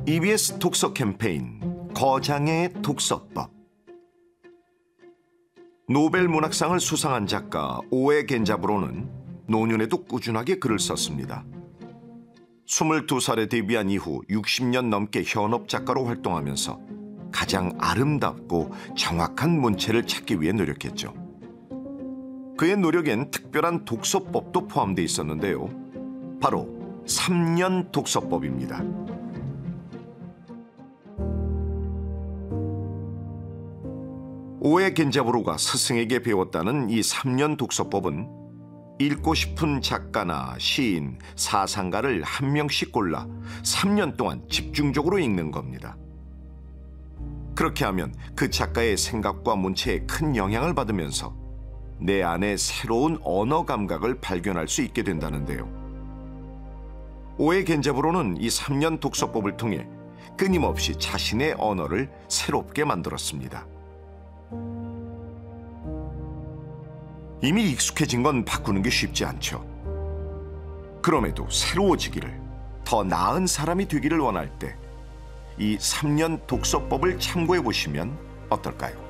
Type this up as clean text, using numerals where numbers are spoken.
EBS 독서 캠페인 거장의 독서법. 노벨 문학상을 수상한 작가 오에 겐자부로는 노년에도 꾸준하게 글을 썼습니다. 22살에 데뷔한 이후 60년 넘게 현업 작가로 활동하면서 가장 아름답고 정확한 문체를 찾기 위해 노력했죠. 그의 노력엔 특별한 독서법도 포함되어 있었는데요. 바로 3년 독서법입니다. 오에 겐자부로가 스승에게 배웠다는 이 3년 독서법은 읽고 싶은 작가나 시인, 사상가를 한 명씩 골라 3년 동안 집중적으로 읽는 겁니다. 그렇게 하면 그 작가의 생각과 문체에 큰 영향을 받으면서 내 안에 새로운 언어 감각을 발견할 수 있게 된다는데요. 오에 겐자부로는 이 3년 독서법을 통해 끊임없이 자신의 언어를 새롭게 만들었습니다. 이미 익숙해진 건 바꾸는 게 쉽지 않죠. 그럼에도 새로워지기를, 더 나은 사람이 되기를 원할 때 이 3년 독서법을 참고해 보시면 어떨까요?